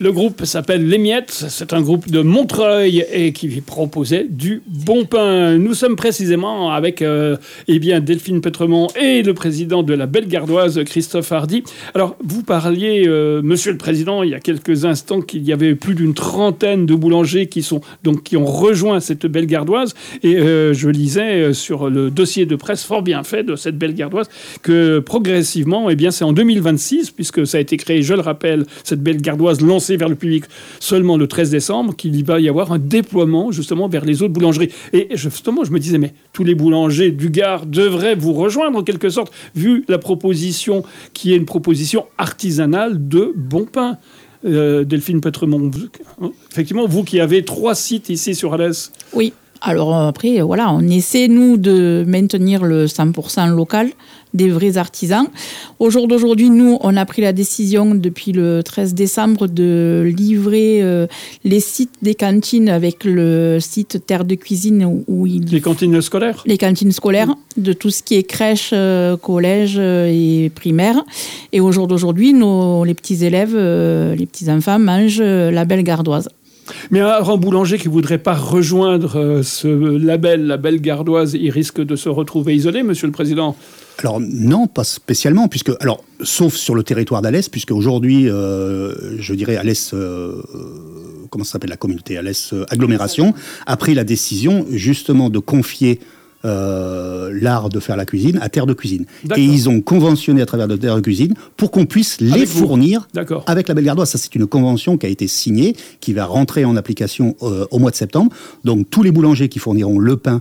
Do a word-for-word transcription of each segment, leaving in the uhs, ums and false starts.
Le groupe s'appelle Les Miettes. C'est un groupe de Montreuil et qui proposait du bon pain. Nous sommes précisément avec euh, eh bien, Delphine Pétremont et le président de la Belle Gardoise, Christophe Hardy. Alors, vous parliez, euh, monsieur le président, il y a quelques instants, qu'il y avait plus d'une trentaine de boulangers qui, sont, donc, qui ont rejoint cette Belle Gardoise. Et euh, je lisais sur le dossier de presse fort bien fait de cette Belle Gardoise que progressivement, eh bien, c'est en deux mille vingt-six, puisque ça a été créé, je le rappelle, cette Belle Gardoise lancée vers le public seulement le treize décembre, qu'il va y avoir un déploiement justement vers les autres boulangeries. Et justement, je me disais, mais tous les boulangers du Gard devraient vous rejoindre en quelque sorte, vu la proposition qui est une proposition artisanale de bon pain. Euh, Delphine Pétremont, effectivement, vous qui avez trois sites ici sur Alès. Oui. Alors après, voilà, on essaie, nous, de maintenir le cent pour cent local, des vrais artisans. Au jour d'aujourd'hui, nous, on a pris la décision, depuis le treize décembre, de livrer euh, les sites des cantines avec le site Terre de Cuisine. Où, où il... Les cantines scolaires Les cantines scolaires, mmh. de tout ce qui est crèche, euh, collège euh, et primaire. Et au jour d'aujourd'hui, nos, les petits élèves, euh, les petits enfants mangent euh, la Belle Gardoise. Mais un boulanger qui ne voudrait pas rejoindre ce label, la Belle Gardoise, il risque de se retrouver isolé, monsieur le président ? Alors non, pas spécialement, puisque, alors, sauf sur le territoire d'Alès, puisque aujourd'hui, euh, je dirais Alès, euh, comment ça s'appelle la communauté, Alès euh, agglomération, a pris la décision justement de confier Euh, l'art de faire la cuisine à Terre de Cuisine. D'accord. Et ils ont conventionné à travers de Terre de Cuisine pour qu'on puisse les avec fournir avec la Belle Gardoise. Ça, c'est une convention qui a été signée, qui va rentrer en application euh, au mois de septembre. Donc, tous les boulangers qui fourniront le pain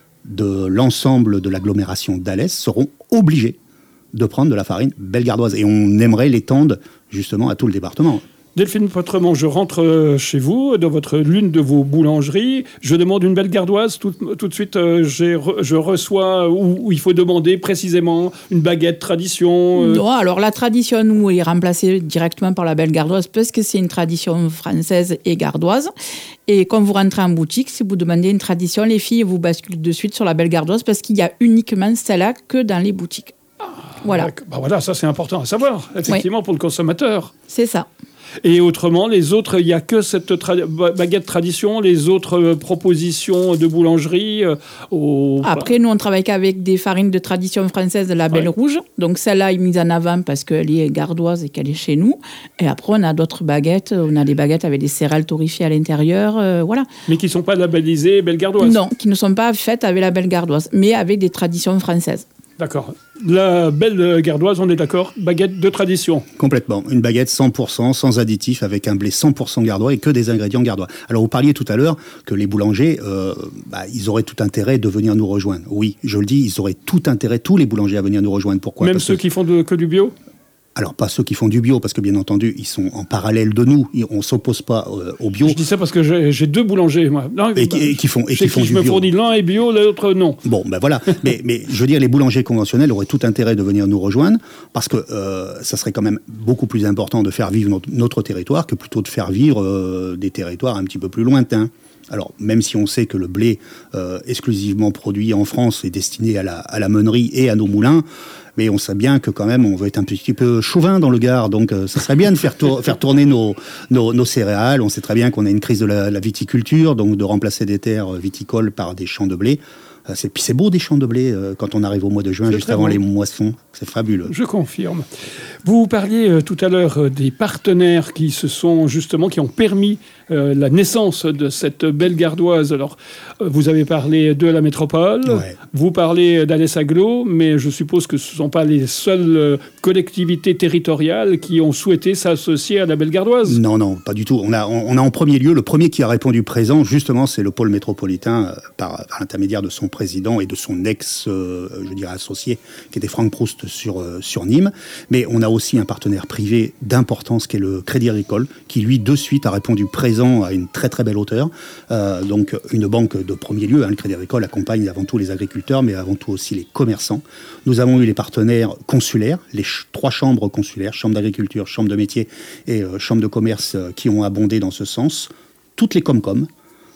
de l'ensemble de l'agglomération d'Alès seront obligés de prendre de la farine Belle Gardoise. Et on aimerait l'étendre justement à tout le département. Delphine Pétremont, je rentre chez vous, dans votre l'une de vos boulangeries. Je demande une Belle Gardoise. Tout, tout de suite, euh, j'ai, je reçois où, où il faut demander précisément une baguette tradition. Euh... Non, alors la tradition, nous, est remplacée directement par la Belle Gardoise parce que c'est une tradition française et gardoise. Et quand vous rentrez en boutique, si vous demandez une tradition, les filles vous basculent de suite sur la Belle Gardoise parce qu'il y a uniquement celle-là que dans les boutiques. Ah, voilà. Bah voilà, ça c'est important à savoir, effectivement, oui. Pour le consommateur. C'est ça. Et autrement, les autres, il n'y a que cette tra- baguette tradition, les autres euh, propositions de boulangerie. Euh, au... Après, nous, on travaille qu'avec des farines de tradition française de la Belle ouais. Rouge. Donc, celle-là est mise en avant parce qu'elle est gardoise et qu'elle est chez nous. Et après, on a d'autres baguettes. On a des baguettes avec des céréales torréfiées à l'intérieur. Euh, voilà. Mais qui ne sont pas labellisées Belle Gardoise ? Non, qui ne sont pas faites avec la Belle Gardoise, mais avec des traditions françaises. D'accord. La Belle Gardoise, on est d'accord, baguette de tradition. Complètement. Une baguette cent pour cent, sans additifs, avec un blé cent pour cent gardois et que des ingrédients gardois. Alors, vous parliez tout à l'heure que les boulangers, euh, bah, ils auraient tout intérêt de venir nous rejoindre. Oui, je le dis, ils auraient tout intérêt, tous les boulangers, à venir nous rejoindre. Pourquoi ? Même Parce ceux que... qui font de, que du bio ? Alors, pas ceux qui font du bio, parce que bien entendu, ils sont en parallèle de nous. On ne s'oppose pas euh, au bio. Je dis ça parce que j'ai, j'ai deux boulangers, moi. Non, et, bah, et qui font, et qui font qui du je bio. me fournis l'un est bio, l'autre non. Bon, ben voilà. mais, mais je veux dire, les boulangers conventionnels auraient tout intérêt de venir nous rejoindre, parce que euh, ça serait quand même beaucoup plus important de faire vivre notre, notre territoire que plutôt de faire vivre euh, des territoires un petit peu plus lointains. Alors, même si on sait que le blé euh, exclusivement produit en France est destiné à la, à la meunerie et à nos moulins, mais on sait bien que quand même on veut être un petit peu chauvin dans le Gard, donc euh, ça serait bien de faire, tour, faire tourner nos, nos, nos céréales. On sait très bien qu'on a une crise de la, la viticulture, donc de remplacer des terres viticoles par des champs de blé. Euh, c'est, puis c'est beau des champs de blé euh, quand on arrive au mois de juin, c'est juste avant bon. Les moissons. C'est fabuleux. Je confirme. Vous parliez euh, tout à l'heure euh, des partenaires qui se sont justement, qui ont permis euh, la naissance de cette Belle Gardoise. Alors, euh, vous avez parlé de la métropole, ouais. Vous parlez d'Alès Agglo, mais je suppose que ce ne sont pas les seules euh, collectivités territoriales qui ont souhaité s'associer à la Belle Gardoise. Non, non, pas du tout. On a, on, on a en premier lieu, le premier qui a répondu présent, justement, c'est le pôle métropolitain, euh, par, par l'intermédiaire de son président et de son ex, euh, je dirais, associé, qui était Franck Proust sur, euh, sur Nîmes. Mais on a aussi un partenaire privé d'importance qui est le Crédit Agricole, qui lui, de suite, a répondu présent à une très très belle hauteur. Euh, donc, une banque de premier lieu, hein, le Crédit Agricole accompagne avant tout les agriculteurs, mais avant tout aussi les commerçants. Nous avons eu les partenaires consulaires, les ch- trois chambres consulaires, chambre d'agriculture, chambre de métier et euh, chambre de commerce, euh, qui ont abondé dans ce sens. Toutes les Comcom,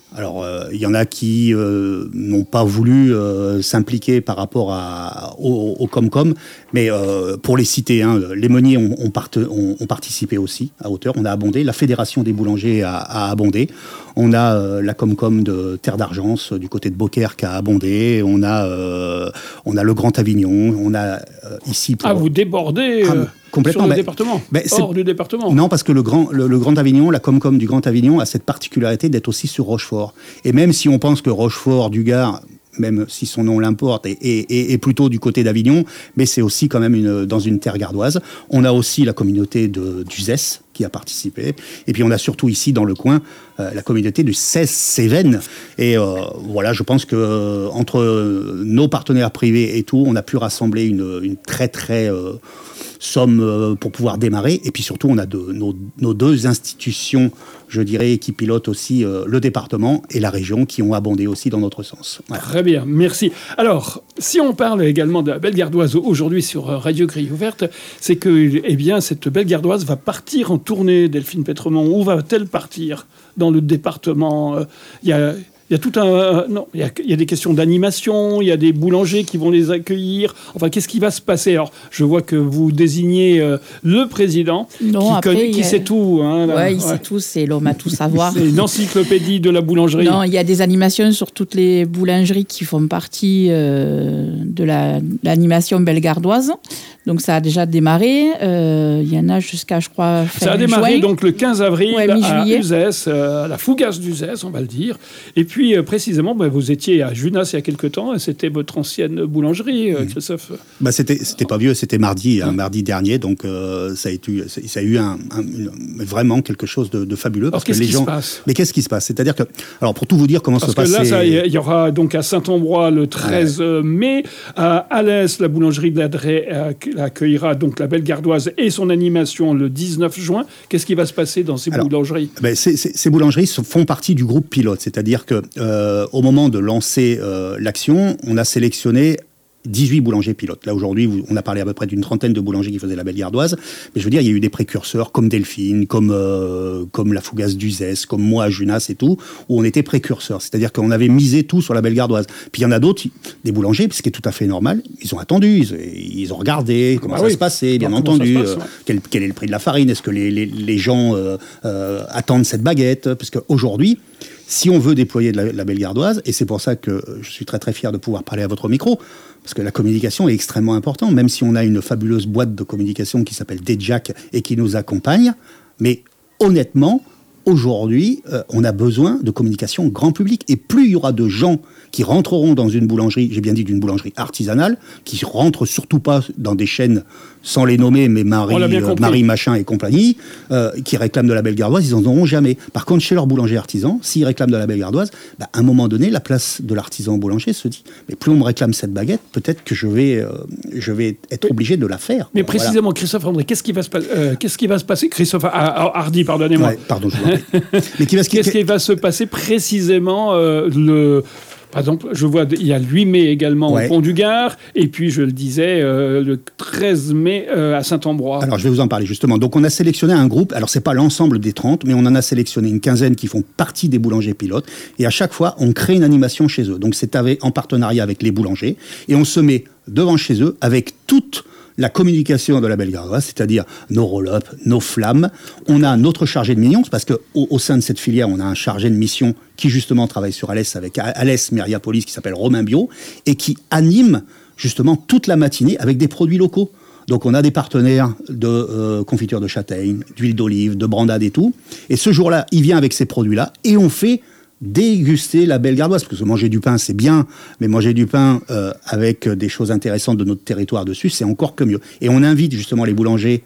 Alors, il euh, y en a qui euh, n'ont pas voulu euh, s'impliquer par rapport à, au, au Comcom, mais euh, pour les citer, hein, les meuniers ont, ont, part, ont, ont participé aussi à hauteur, on a abondé, la Fédération des boulangers a, a abondé, on a euh, la Comcom de Terre d'Argence du côté de Beaucaire qui a abondé, on a, euh, on a le Grand Avignon, on a euh, ici... Pour... Ah, vous débordez euh... ah, complètement. Sur le bah, département, bah, hors du département. Non, parce que le Grand, le, le Grand Avignon, la Comcom du Grand Avignon a cette particularité d'être aussi sur Rochefort. Et même si on pense que Rochefort du Gard, même si son nom l'importe, est, est, est plutôt du côté d'Avignon, mais c'est aussi quand même une, dans une terre gardoise. On a aussi la communauté de, d'Uzès qui a participé. Et puis on a surtout ici dans le coin euh, la communauté du seize Cévennes. Et euh, voilà, je pense que euh, entre nos partenaires privés et tout, on a pu rassembler une, une très très euh, somme euh, pour pouvoir démarrer. Et puis surtout, on a de, nos, nos deux institutions, je dirais, qui pilotent aussi euh, le département et la région, qui ont abondé aussi dans notre sens. Ouais. Très bien, merci. Alors, si on parle également de la Bellegardoise aujourd'hui sur Radio Grille Ouverte, c'est que, eh bien, cette Bellegardoise va partir en tournée, Delphine Pétremont. Où va-t-elle partir dans le département? Il y a... Il y a tout un... Euh, non, il y a, il y a des questions d'animation, il y a des boulangers qui vont les accueillir. Enfin, qu'est-ce qui va se passer? Alors, je vois que vous désignez euh, le président, non, qui, après, connaît, qui a... sait tout. Hein, là, ouais, il ouais. sait tout, c'est l'homme à tout savoir. C'est une encyclopédie de la boulangerie. Non, il y a des animations sur toutes les boulangeries qui font partie euh, de la, l'animation bellegardoise. Donc, ça a déjà démarré. Euh, il y en a jusqu'à, je crois, fin Ça a démarré juin. donc le quinze avril ouais, à Uzès, euh, à la Fougasse d'Uzès, on va le dire. Et puis, Puis, euh, précisément, bah, vous étiez à Junas il y a quelque temps, et c'était votre ancienne boulangerie, euh, Christophe. Bah, c'était, c'était pas vieux, c'était mardi, hein, mardi dernier, donc euh, ça, a été, ça a eu un, un, une, vraiment quelque chose de, de fabuleux. Parce alors, qu'est-ce que les qui gens... se passe? Mais qu'est-ce qui se passe? C'est-à-dire que, alors pour tout vous dire comment parce se passe... Parce que là, il y aura donc à Saint-Ambrois le treize ouais. mai, à Alès, la boulangerie de l'Adré euh, accueillera donc la Bellegardoise et son animation le dix-neuf juin. Qu'est-ce qui va se passer dans ces alors, boulangeries? ben, c'est, c'est, Ces boulangeries font partie du groupe pilote, c'est-à-dire que euh, au moment de lancer euh, l'action, on a sélectionné dix-huit boulangers pilotes. Là, aujourd'hui, on a parlé à peu près d'une trentaine de boulangers qui faisaient la Bellegardoise. Mais je veux dire, il y a eu des précurseurs comme Delphine, comme, euh, comme la Fougasse d'Uzès, comme moi à Junas et tout, où on était précurseurs. C'est-à-dire qu'on avait misé tout sur la Bellegardoise. Puis il y en a d'autres, des boulangers, ce qui est tout à fait normal, ils ont attendu, ils, ils ont regardé comment ah ça oui. se passait, bien Alors, entendu, passe, euh, ouais. quel, quel est le prix de la farine, est-ce que les, les, les gens euh, euh, attendent cette baguette? Parce qu'aujourd'hui, si on veut déployer de la, la Bellegardoise, et c'est pour ça que je suis très très fier de pouvoir parler à votre micro, parce que la communication est extrêmement importante, même si on a une fabuleuse boîte de communication qui s'appelle D J A C et qui nous accompagne, mais honnêtement, aujourd'hui, euh, on a besoin de communication grand public, et plus il y aura de gens qui rentreront dans une boulangerie, j'ai bien dit d'une boulangerie artisanale, qui rentrent surtout pas dans des chaînes, sans les nommer, mais Marie, euh, Marie Machin et compagnie, euh, qui réclament de la Bellegardoise, ils n'en auront jamais. Par contre, chez leur boulanger artisan, s'ils réclament de la Bellegardoise, bah, à un moment donné, la place de l'artisan boulanger se dit, mais plus on me réclame cette baguette, peut-être que je vais, euh, je vais être mais, obligé de la faire. Mais voilà. Précisément, Christophe André, qu'est-ce qui va se, euh, qu'est-ce qui va se passer Christophe Hardy, pardonnez-moi. Ouais, pardon, je vous en prie. Mais qui va se... Qu'est-ce qui va se passer précisément euh, le... Par exemple, je vois, il y a le huit mai également ouais. au Pont du Gard, et puis, je le disais, euh, le treize mai euh, à Saint-Ambrois. Alors, je vais vous en parler, justement. Donc, on a sélectionné un groupe, alors, c'est pas l'ensemble des trente, mais on en a sélectionné une quinzaine qui font partie des boulangers pilotes, et à chaque fois, on crée une animation chez eux. Donc, c'est avec, en partenariat avec les boulangers, et on se met devant chez eux avec toute la communication de la Bellegardoise, c'est-à-dire nos roll-up, nos flammes. On a notre chargé de mission, parce qu'au au sein de cette filière, on a un chargé de mission qui justement travaille sur Alès avec Alès Mériapolis, qui s'appelle Romain Bio, et qui anime justement toute la matinée avec des produits locaux. Donc on a des partenaires de euh, confiture de châtaigne, d'huile d'olive, de brandade et tout. Et ce jour-là, il vient avec ces produits-là, et on fait déguster la Bellegardoise, parce que manger du pain c'est bien, mais manger du pain euh, avec des choses intéressantes de notre territoire dessus, c'est encore que mieux. Et on invite justement les boulangers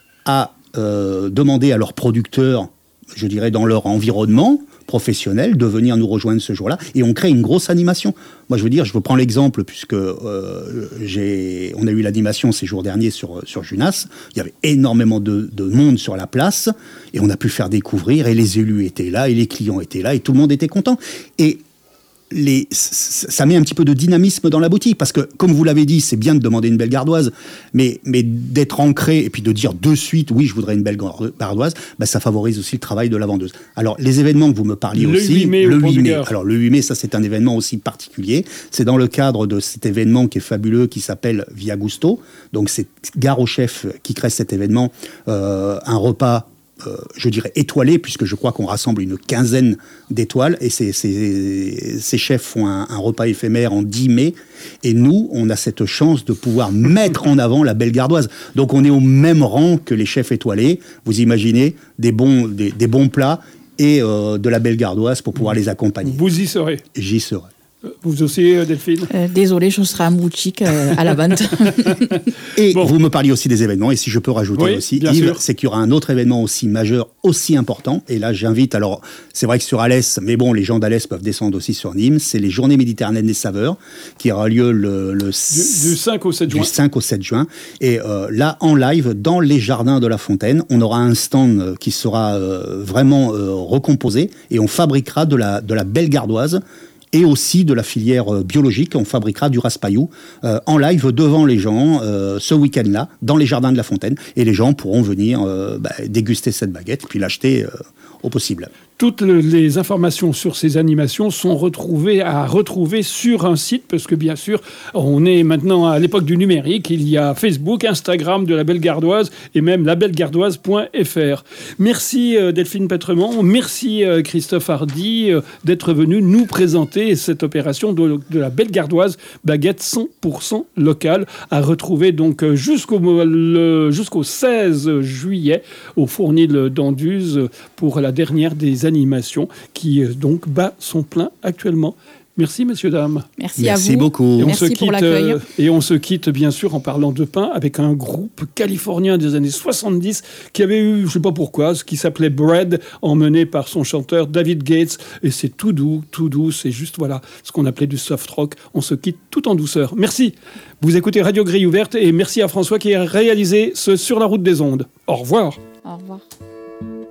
à euh, demander à leurs producteurs, je dirais dans leur environnement professionnel, de venir nous rejoindre ce jour-là, et on crée une grosse animation. Moi je veux dire, je vous prends l'exemple, puisque euh, j'ai, on a eu l'animation ces jours derniers sur, sur Junas, il y avait énormément de, de monde sur la place, et on a pu faire découvrir, et les élus étaient là, et les clients étaient là, et tout le monde était content. Et les, ça met un petit peu de dynamisme dans la boutique, parce que, comme vous l'avez dit, c'est bien de demander une belle gardoise, mais, mais d'être ancré et puis de dire de suite, oui, je voudrais une belle gardoise, bah, ça favorise aussi le travail de la vendeuse. Alors, les événements que vous me parliez le aussi, huit mai, le huit mai. Alors, le huit mai, ça, c'est un événement aussi particulier. C'est dans le cadre de cet événement qui est fabuleux, qui s'appelle Via Gusto. Donc, c'est Gare au Chef qui crée cet événement, euh, un repas Euh, je dirais étoilé, puisque je crois qu'on rassemble une quinzaine d'étoiles, et ces, ces, ces chefs font un, un repas éphémère en dix mai, et nous, on a cette chance de pouvoir mettre en avant la belle gardoise. Donc on est au même rang que les chefs étoilés, vous imaginez, des bons, des, des bons plats et euh, de la belle gardoise pour pouvoir les accompagner. Vous y serez. J'y serai. Vous aussi, Delphine euh, Désolée, je serai en boutique euh, à la vente. Et bon. Vous me parliez aussi des événements, et si je peux rajouter oui, aussi, Yves, sûr. c'est qu'il y aura un autre événement aussi majeur, aussi important, et là j'invite, alors c'est vrai que sur Alès, mais bon, les gens d'Alès peuvent descendre aussi sur Nîmes, c'est les Journées méditerranéennes des saveurs, qui aura lieu le, le du, du cinq au sept juin. Du cinq au sept juin, et euh, là, en live, dans les jardins de la Fontaine, on aura un stand qui sera euh, vraiment euh, recomposé, et on fabriquera de la, de la belle gardoise, et aussi de la filière euh, biologique. On fabriquera du raspaillou euh, en live devant les gens euh, ce week-end-là, dans les jardins de la Fontaine. Et les gens pourront venir euh, bah, déguster cette baguette, puis l'acheter euh, au possible. Toutes les informations sur ces animations sont retrouvées à retrouver sur un site, parce que bien sûr, on est maintenant à l'époque du numérique. Il y a Facebook, Instagram de la Belle Gardoise et même labellegardoise point f r. Merci euh, Delphine Petremont, merci euh, Christophe Hardy euh, d'être venu nous présenter cette opération de, de la Belle Gardoise, baguette cent pour cent locale, à retrouver donc jusqu'au, le, jusqu'au seize juillet au Fournil d'Anduze pour la dernière des animation qui donc bat son plein actuellement. Merci messieurs, dames. Merci, Merci à vous. beaucoup. Et on Merci se quitte, pour l'accueil. euh, et on se quitte bien sûr en parlant de pain avec un groupe californien des années soixante-dix qui avait eu, je ne sais pas pourquoi, ce qui s'appelait Bread, emmené par son chanteur David Gates. Et c'est tout doux, tout doux. C'est juste voilà ce qu'on appelait du soft rock. On se quitte tout en douceur. Merci. Vous écoutez Radio Grille Ouverte et merci à François qui a réalisé ce Sur la route des ondes. Au revoir. Au revoir.